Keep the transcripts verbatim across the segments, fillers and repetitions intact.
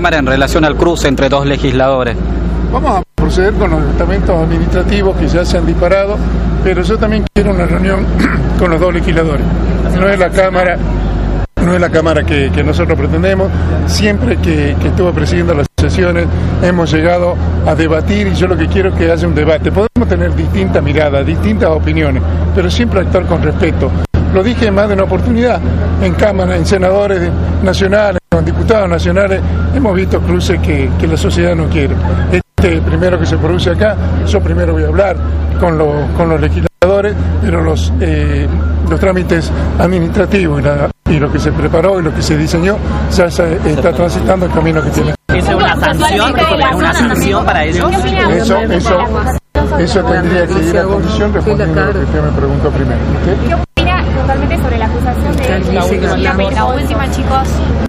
Cámara en relación al cruce entre dos legisladores. Vamos a proceder con los estamentos administrativos que ya se han disparado, pero yo también quiero una reunión con los dos legisladores. No es la Cámara, no es la Cámara que, que nosotros pretendemos. Siempre que, que estuve presidiendo las sesiones hemos llegado a debatir y yo lo que quiero es que haya un debate. Podemos tener distintas miradas, distintas opiniones, pero siempre actuar con respeto. Lo dije en más de una oportunidad, en Cámara, en senadores nacionales, en diputados nacionales, hemos visto cruces que, que la sociedad no quiere. Este primero que se produce acá, yo primero voy a hablar con los, con los legisladores, pero los, eh, los trámites administrativos y, la, y lo que se preparó y lo que se diseñó ya se está transitando el camino que tiene. ¿Es una sanción? ¿Es una sanción para ellos? Eso, eso, eso tendría que ir a comisión respondiendo a lo que usted me preguntó primero. ¿Qué opina totalmente sobre la acusación de la última, la última, chicos?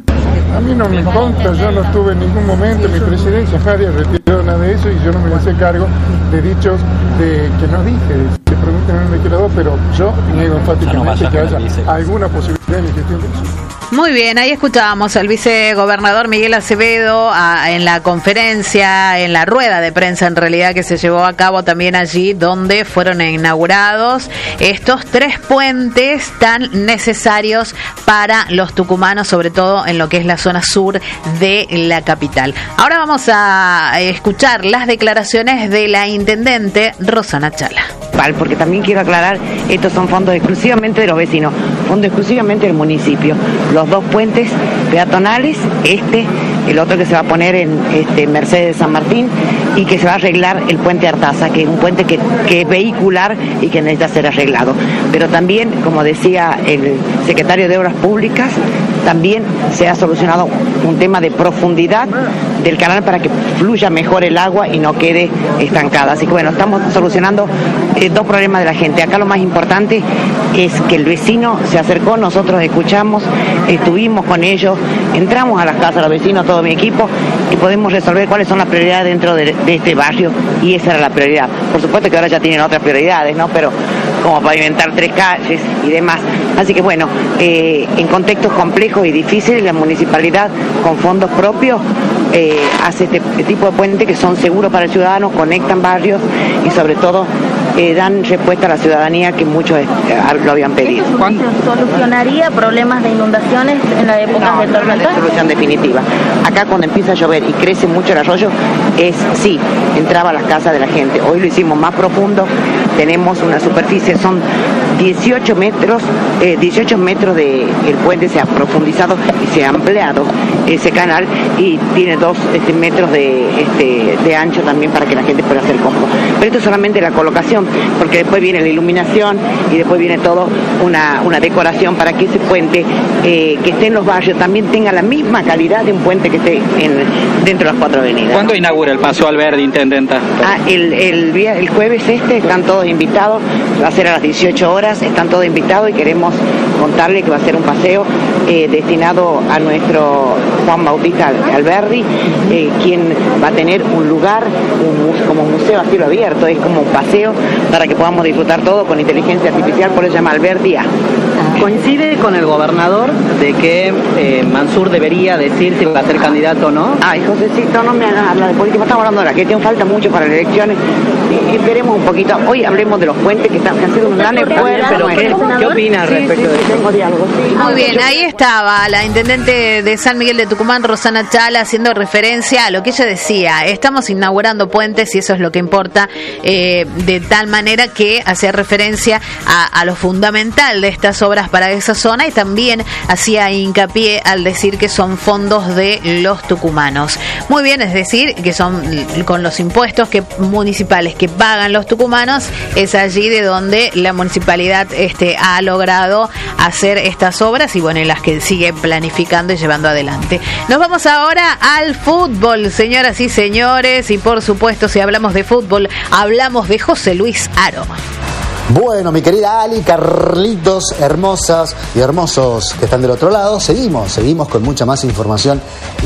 A mí no me consta, yo no estuve en ningún momento en mi presidencia, Javier retiró nada de eso y yo no me hice cargo de dichos de que no dije, se preguntan en el legislador, pero yo niego enfáticamente que haya alguna posibilidad de mi gestión de eso. Muy bien, ahí escuchábamos al vicegobernador Miguel Acevedo a, en la conferencia, en la rueda de prensa en realidad que se llevó a cabo también allí donde fueron inaugurados estos tres puentes tan necesarios para los tucumanos, sobre todo en lo que es la zona sur de la capital. Ahora vamos a escuchar las declaraciones de la intendente Rosana Chala. Porque también quiero aclarar, estos son fondos exclusivamente de los vecinos, fondos exclusivamente del municipio. Los dos puentes peatonales, este, el otro que se va a poner en este, Mercedes San Martín, y que se va a arreglar el puente Artaza, que es un puente que, que es vehicular y que necesita ser arreglado. Pero también, como decía el secretario de Obras Públicas, también se ha solucionado un tema de profundidad del canal para que fluya mejor el agua y no quede estancada. Así que bueno, estamos solucionando eh, dos problemas de la gente. Acá lo más importante es que el vecino se acercó, nosotros escuchamos, estuvimos con ellos, entramos a las casas, los vecinos, todo mi equipo, y podemos resolver cuáles son las prioridades dentro de, de este barrio, y esa era la prioridad. Por supuesto que ahora ya tienen otras prioridades, ¿no? Pero como pavimentar tres calles y demás. Así que bueno, eh, en contextos complejos y difíciles, la municipalidad con fondos propios eh, hace este tipo de puentes que son seguros para el ciudadano, conectan barrios y sobre todo eh, dan respuesta a la ciudadanía que muchos eh, lo habían pedido. ¿Solucionaría problemas de inundaciones en la época no, de tormenta? No, no es solución definitiva. Acá cuando empieza a llover y crece mucho el arroyo, es sí, entraba a las casas de la gente. Hoy lo hicimos más profundo, tenemos una superficie, son dieciocho metros, eh, dieciocho metros de el puente se ha profundizado y se ha ampliado ese canal y tiene dos este, metros de, este, de ancho también para que la gente pueda hacer compro. Pero esto es solamente la colocación, porque después viene la iluminación y después viene todo una, una decoración para que ese puente eh, que esté en los barrios también tenga la misma calidad de un puente que esté en, dentro de las cuatro avenidas. ¿Cuándo inaugura el Paso Alberdi, intendenta? Ah, el, el, el jueves este están todos invitados, va a ser a las dieciocho horas, están todos invitados y queremos contarle que va a ser un paseo eh, destinado a nuestro Juan Bautista Alberdi, eh, quien va a tener un lugar, un, como un museo a cielo abierto, es como un paseo para que podamos disfrutar todo con inteligencia artificial, por eso se llama Alberdi A. ¿Coincide con el gobernador de que eh, Mansur debería decir si va a ser candidato o no? Ay, Josecito, no me habla de política, estamos hablando de la gestión, falta mucho para las elecciones, y esperemos un poquito. Hoy hablemos de los puentes que, están, que han sido un gran esfuerzo. Pero ¿qué, ¿qué opina al respecto sí, sí, de eso? Tengo diálogo, sí. Muy bien, ahí estaba la intendente de San Miguel de Tucumán, Rosana Chala, haciendo referencia a lo que ella decía. Estamos inaugurando puentes y eso es lo que importa, eh, de tal manera que hacía referencia a, a lo fundamental de estas obras para esa zona y también hacía hincapié al decir que son fondos de los tucumanos. Muy bien, es decir, que son con los impuestos que municipales que pagan los tucumanos, es allí de donde la municipalidad este, ha logrado hacer estas obras y bueno, y las que sigue planificando y llevando adelante. Nos vamos ahora al fútbol, señoras y señores, y por supuesto, si hablamos de fútbol, hablamos de José Luis Aro. Bueno, mi querida Ali, Carlitos, hermosas y hermosos que están del otro lado, seguimos, seguimos con mucha más información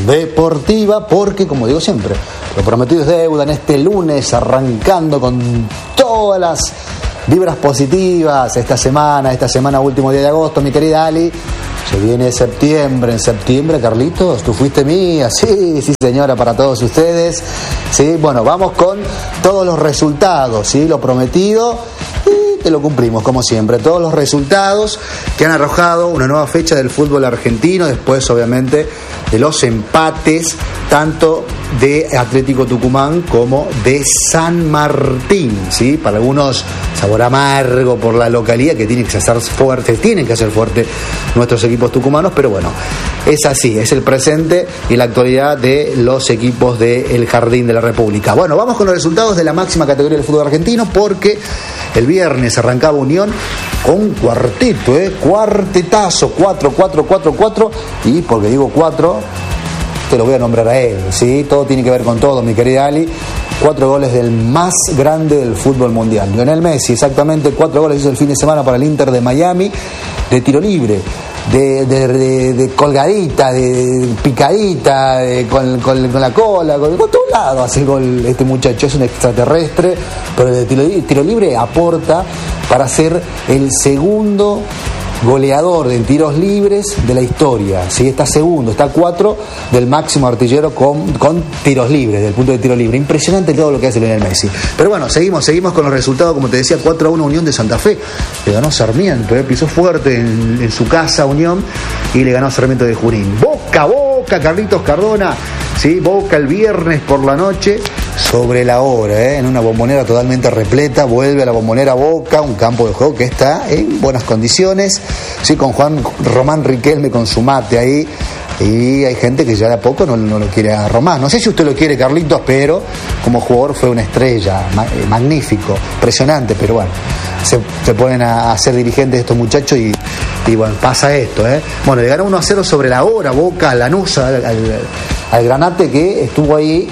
deportiva porque, como digo siempre, lo prometido es deuda en este lunes, arrancando con todas las vibras positivas esta semana, esta semana último día de agosto, mi querida Ali. Se viene septiembre, en septiembre, Carlitos, tú fuiste mía, sí, sí señora, para todos ustedes. Sí, bueno, vamos con todos los resultados, sí, lo prometido y te lo cumplimos como siempre. Todos los resultados que han arrojado una nueva fecha del fútbol argentino, después obviamente de los empates, tanto de Atlético Tucumán como de San Martín, ¿sí? Para algunos sabor amargo por la localidad, que tienen que hacer fuerte, tienen que hacer fuerte nuestros equipos tucumanos, pero bueno, es así, es el presente y la actualidad de los equipos del Jardín de la República. Bueno, vamos con los resultados de la máxima categoría del fútbol argentino, porque el viernes arrancaba Unión con un cuartito, ¿eh? Cuartetazo, cuatro, cuatro, cuatro, cuatro, y porque digo cuatro, te lo voy a nombrar a él, ¿sí? Todo tiene que ver con todo, mi querida Ali. Cuatro goles del más grande del fútbol mundial. Lionel Messi, exactamente, cuatro goles hizo el fin de semana para el Inter de Miami, de tiro libre, de, de, de, de colgadita, de picadita, de, con, con, con la cola, con, con todo lado hace el gol este muchacho, es un extraterrestre, pero el tiro, tiro libre aporta para ser el segundo goleador de tiros libres de la historia, ¿sí? Está segundo, está cuatro del máximo artillero con, con tiros libres, del punto de tiro libre. Impresionante todo lo que hace Lionel Messi. Pero bueno, seguimos, seguimos con los resultados, como te decía, cuatro a uno Unión de Santa Fe, le ganó Sarmiento, ¿eh? Pisó fuerte en, en su casa Unión y le ganó Sarmiento de Junín. Boca a Boca, Carlitos Cardona, ¿sí? Boca el viernes por la noche, sobre la hora, ¿eh? En una Bombonera totalmente repleta, vuelve a la Bombonera Boca, un campo de juego que está en buenas condiciones, sí, con Juan Román Riquelme con su mate ahí, y hay gente que ya de a poco no, no lo quiere a Román. No sé si usted lo quiere, Carlitos, pero como jugador fue una estrella, ma- magnífico, impresionante, pero bueno, se, se ponen a, a ser dirigentes estos muchachos y, y bueno, pasa esto, ¿eh? Bueno, le ganó uno a cero sobre la hora Boca a Lanús, al, al, al Granate, que estuvo ahí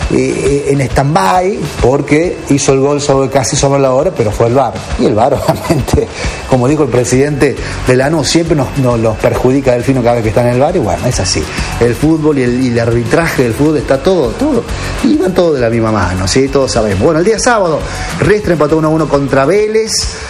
Eh, en stand-by porque hizo el gol sobre, casi sobre la hora, pero fue el V A R, y el V A R obviamente, como dijo el presidente de Lanús, siempre nos, nos los perjudica Delfino cada vez que está en el V A R, y bueno, es así, el fútbol y el, y el arbitraje del fútbol está todo, todo, y van todos de la misma mano, ¿sí? Todos sabemos. Bueno, el día sábado Riestra empató uno a uno contra Vélez.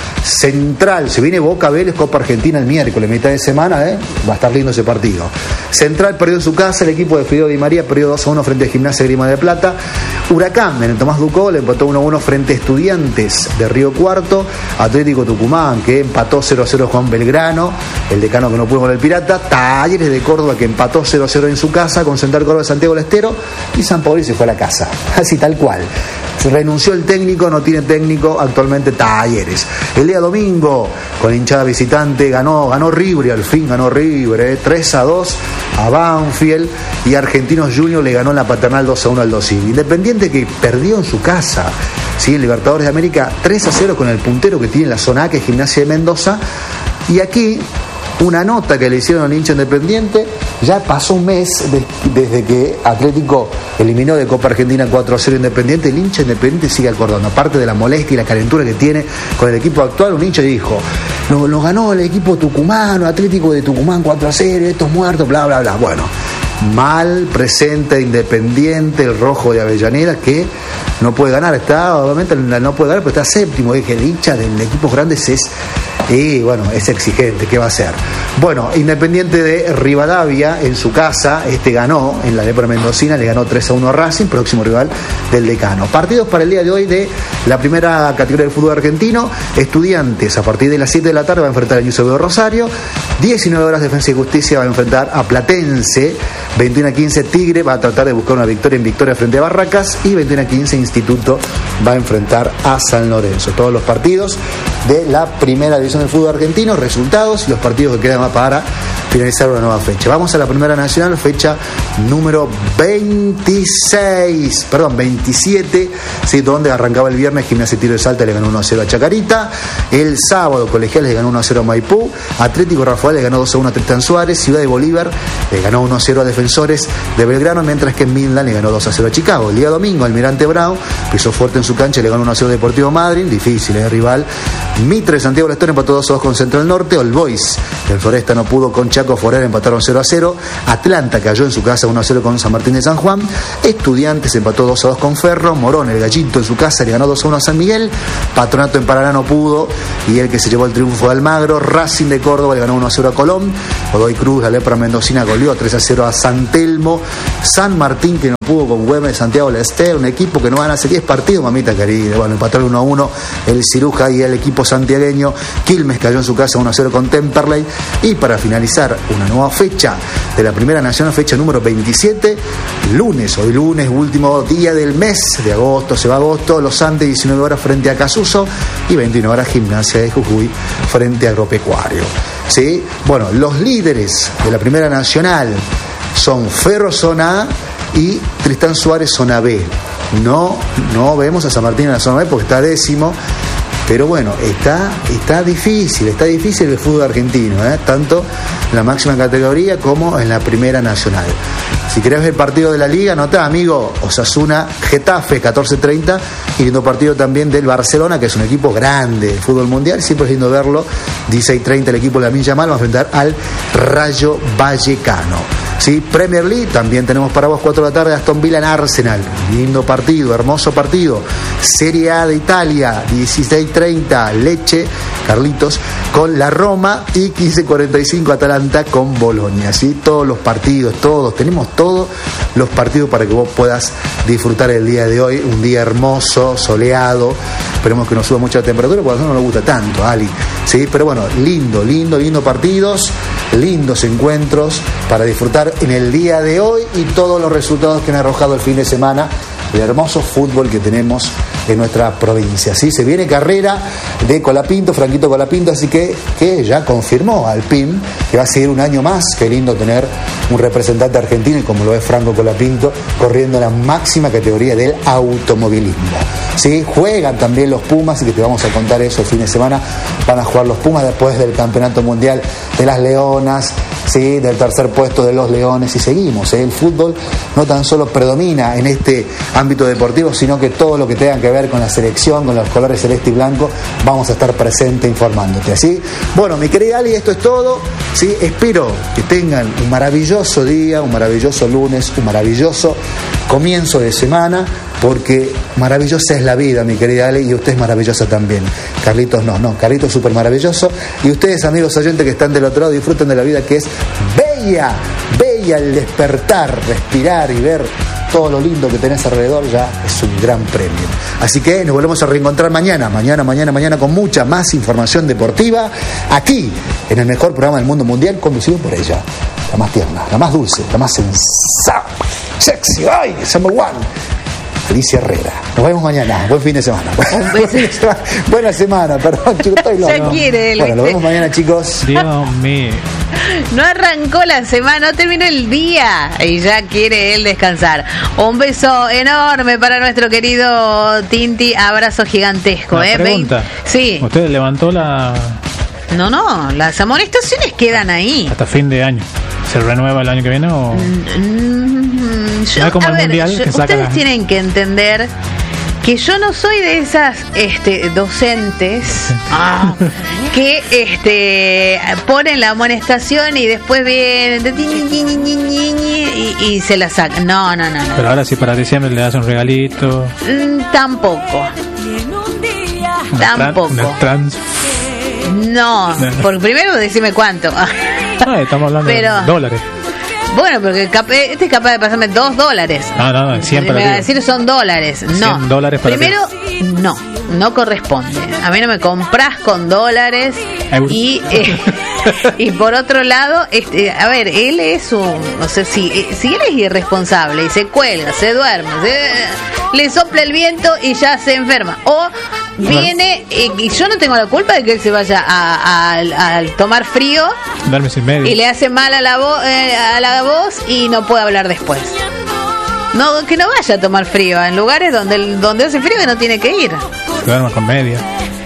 Central, se viene Boca Vélez, Copa Argentina el miércoles, mitad de semana, ¿eh? Va a estar lindo ese partido. Central perdió en su casa, el equipo de Fideo Di María perdió dos a uno frente a Gimnasia Grima de Plata. Huracán, en el Tomás Ducó, le empató uno a uno frente a Estudiantes de Río Cuarto. Atlético Tucumán, que empató cero a cero con Belgrano, el decano que no pudo con el Pirata. Talleres de Córdoba, que empató cero a cero en su casa con Central Córdoba de Santiago del Estero. Y San Paolo se fue a la casa, así tal cual. Se renunció el técnico, no tiene técnico actualmente Talleres. El día domingo, con hinchada visitante, ganó, ganó River, y al fin ganó River, ¿eh? tres a dos a Banfield, y Argentinos Juniors le ganó en la Paternal dos a uno al Dosín. Independiente, que perdió en su casa, ¿sí? El Libertadores de América tres a cero con el puntero que tiene la zona A, que es Gimnasia de Mendoza. Y aquí una nota que le hicieron al hincha Independiente. Ya pasó un mes de, desde que Atlético eliminó de Copa Argentina cuatro a cero Independiente. El hincha Independiente sigue acordando, aparte de la molestia y la calentura que tiene con el equipo actual. Un hincha dijo: lo, lo ganó el equipo tucumano, Atlético de Tucumán cuatro a cero, estos muertos, bla bla bla. Bueno, mal presenta Independiente, el rojo de Avellaneda, que no puede ganar, está obviamente no puede ganar, pero está séptimo. Es que el hincha del equipo grandes es, y bueno, es exigente, ¿qué va a hacer? Bueno, Independiente de Rivadavia en su casa, este ganó en la Lepra Mendocina, le ganó tres a uno a Racing, próximo rival del decano. Partidos para el día de hoy de la primera categoría del fútbol argentino. Estudiantes, a partir de las siete de la tarde va a enfrentar a Ñublense de Rosario. diecinueve horas Defensa y Justicia va a enfrentar a Platense. veintiuno a quince Tigre va a tratar de buscar una victoria en Victoria frente a Barracas, y veintiuno a quince Instituto va a enfrentar a San Lorenzo. Todos los partidos de la primera división del fútbol argentino, resultados y los partidos que quedan para finalizar una nueva fecha. Vamos a la Primera Nacional, fecha número veintiséis, perdón, veintisiete, ¿sí? Donde arrancaba el viernes Gimnasia Tiro de Salta le ganó uno a cero a Chacarita. El sábado Colegiales le ganó uno a cero a Maipú. Atlético Rafael le ganó dos a uno a Tristán Suárez. Ciudad de Bolívar le ganó uno a cero a Defensores de Belgrano, mientras que en Midland le ganó dos a cero a Chicago. El día domingo Almirante Brown pisó fuerte en su cancha y le ganó uno a cero a Deportivo Madryn, difícil, ¿eh? Rival Mitre de Santiago del Estero empató dos a dos con Central Norte. All Boys del Floresta no pudo con Chaco Forera, empataron cero a cero. Atlanta cayó en su casa uno a cero con San Martín de San Juan. Estudiantes empató dos a dos con Ferro. Morón, el Gallito, en su casa le ganó dos a uno a San Miguel. Patronato en Paraná no pudo, y el que se llevó el triunfo de Almagro. Racing de Córdoba le ganó uno a cero a Colón. Godoy Cruz, la Lepra Mendocina, goleó tres a cero a San Telmo. San Martín, que no pudo con Güemes de Santiago del Estero, un equipo que no gana hace diez partidos, mamita querida. Bueno, empató el uno a uno el Ciruja y el equipo santiagueño. Quilmes cayó en su casa uno a cero con Temperley. Y para finalizar una nueva fecha de la Primera Nacional, fecha número veintisiete, lunes, hoy lunes, último día del mes de agosto, se va agosto. Los Andes, diecinueve horas frente a Casuso, y veintiuna horas Gimnasia de Jujuy frente a Agropecuario. ¿Sí? Bueno, los líderes de la Primera Nacional son Ferro zona A y Tristán Suárez zona B. No, no vemos a San Martín en la zona B porque está décimo. Pero bueno, está, está difícil, está difícil el fútbol argentino, ¿eh? Tanto en la máxima categoría como en la Primera Nacional. Si querés ver el partido de la Liga, anotá, amigo, Osasuna Getafe, catorce treinta, y lindo partido también del Barcelona, que es un equipo grande de fútbol mundial, siempre es lindo verlo. dieciséis treinta el equipo de Lamine Yamal va a enfrentar al Rayo Vallecano. Sí, Premier League, también tenemos para vos cuatro de la tarde, Aston Villa en Arsenal, lindo partido, hermoso partido. Serie A de Italia, dieciséis treinta, Lecce, Carlitos, con la Roma, y quince cuarenta y cinco Atalanta con Bolonia. ¿Sí? Todos los partidos, todos, tenemos todos los partidos para que vos puedas disfrutar el día de hoy, un día hermoso, soleado. Esperemos que no suba mucha temperatura, porque a nosotros no nos gusta tanto, Ali. ¿Sí? Pero bueno, lindo, lindo, lindo partidos, lindos encuentros para disfrutar en el día de hoy, y todos los resultados que han arrojado el fin de semana, el hermoso fútbol que tenemos en nuestra provincia. ¿Sí? Se viene carrera de Colapinto, Franquito Colapinto, así que, que ya confirmó al P I M que va a seguir un año más. Qué lindo tener un representante argentino, y como lo es Franco Colapinto, corriendo la máxima categoría del automovilismo. ¿Sí? Juegan también los Pumas, y que te vamos a contar eso el fin de semana. Van a jugar los Pumas después del Campeonato Mundial de las Leonas, ¿sí? Del tercer puesto de los Leones, y seguimos. ¿eh? El fútbol no tan solo predomina en este ámbito deportivo, sino que todo lo que tenga que ver con la selección, con los colores celeste y blanco, vamos a estar presente informándote. ¿Así? Bueno, mi querida Ali, esto es todo. ¿Sí? Espero que tengan un maravilloso día, un maravilloso lunes, un maravilloso comienzo de semana, porque maravillosa es la vida, mi querida Ale, y usted es maravillosa también. Carlitos no, no, Carlitos es súper maravilloso, y ustedes, amigos oyentes que están del otro lado, disfruten de la vida, que es bella, bella el despertar, respirar y ver todo lo lindo que tenés alrededor, ya es un gran premio. Así que nos volvemos a reencontrar mañana, mañana, mañana, mañana, con mucha más información deportiva, aquí, en el mejor programa del mundo mundial, conducido por ella, la más tierna, la más dulce, la más sensata, sexy, ay, number one, Alicia Herrera. Nos vemos mañana. Buen fin de semana. Un beso. Buena semana, perdón, chicos. Estoy loco. Ya quiere él. Bueno, nos vemos mañana, chicos. Dios mío. No arrancó la semana, no terminó el día y ya quiere él descansar. Un beso enorme para nuestro querido Tinti. Abrazo gigantesco. Una ¿eh? pregunta. Sí. ¿Usted levantó la...? No, no, las amonestaciones quedan ahí. Hasta fin de año. ¿Se renueva el año que viene o...? Mm, yo, no es como a el ver, mundial yo, que saca ustedes la... tienen que entender que yo no soy de esas este, docentes ah, que este, ponen la amonestación y después vienen y, y se la sacan. No, no, no, no. Pero ahora sí, para diciembre le das un regalito. Mm, tampoco. Una Tampoco. Tran, una trans... No, por primero decime cuánto. No, estamos hablando Pero, de dólares. Bueno, porque cap- este es capaz de pasarme dos dólares. No, no, no, cien Me para va a arriba. decir son dólares. No. cien dólares para Primero, no, no corresponde. A mí no me compras con dólares. Euros. Y eh, y por otro lado, este, a ver, él es un, no sé si, si él es irresponsable y se cuelga, se duerme, se, le sopla el viento y ya se enferma. O viene eh, y yo no tengo la culpa de que él se vaya a, a, a tomar frío. Darme sin medio. Y le hace mal a la, vo- eh, a la voz y no puede hablar después. No, que no vaya a tomar frío en lugares donde donde hace frío y no tiene que ir. Duermo con media.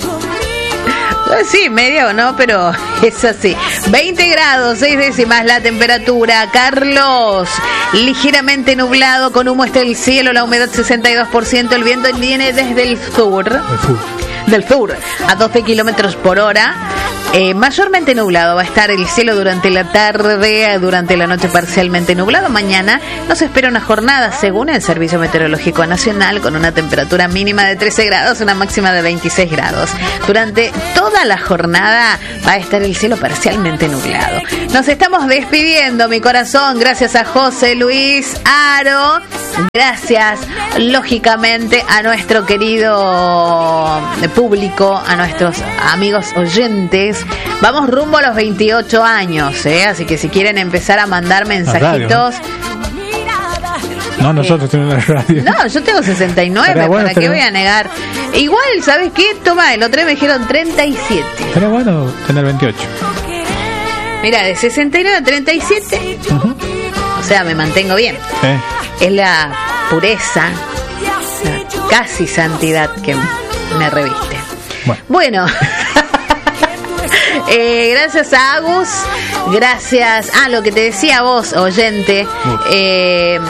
Sí, media o no, pero es así. veinte grados, seis décimas la temperatura. Carlos, ligeramente nublado, con humo está el cielo, la humedad sesenta y dos por ciento, el viento viene desde el sur. El fútbol. del sur a doce kilómetros por hora. Eh, mayormente nublado va a estar el cielo durante la tarde, durante la noche parcialmente nublado. Mañana nos espera una jornada, según el Servicio Meteorológico Nacional, con una temperatura mínima de trece grados, una máxima de veintiséis grados. Durante toda la jornada va a estar el cielo parcialmente nublado. Nos estamos despidiendo, mi corazón, gracias a José Luis Aro, gracias, lógicamente, a nuestro querido público, a nuestros amigos oyentes. Vamos rumbo a los veintiocho años, ¿eh? Así que si quieren empezar a mandar mensajitos... No, nosotros tenemos la radio. No, yo tengo sesenta y nueve, bueno, ¿para qué voy a negar? Igual, ¿sabes qué? Toma, el otro día me dijeron treinta y siete. Pero bueno tener veintiocho. Mira, de sesenta y nueve a treinta y siete, uh-huh. O sea, me mantengo bien. ¿Eh? Es la pureza, la casi santidad que me reviste. Bueno. bueno. Eh, gracias a Agus, gracias a ah, lo que te decía vos, oyente, eh,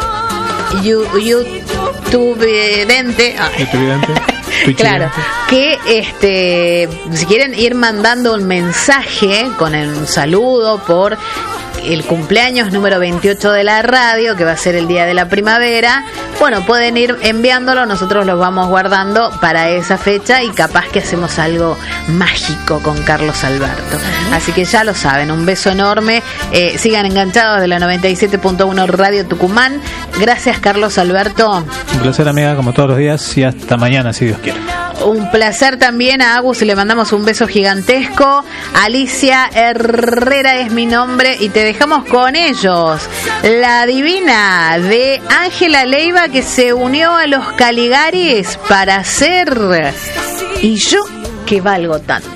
YouTubevidente, ah. Claro, que este, si quieren ir mandando un mensaje con un saludo por el cumpleaños número veintiocho de la radio, que va a ser el día de la primavera, bueno, pueden ir enviándolo, nosotros los vamos guardando para esa fecha y capaz que hacemos algo mágico con Carlos Alberto. Así que ya lo saben, un beso enorme, eh, sigan enganchados de la noventa y siete punto uno Radio Tucumán. Gracias, Carlos Alberto. Un placer, amiga, como todos los días, y hasta mañana, si Dios quiere. Un placer también a Agus, le mandamos un beso gigantesco. Alicia Herrera es mi nombre y te dejamos con ellos. La divina de Ángela Leiva, que se unió a los Caligaris para hacer Y yo que valgo tanto.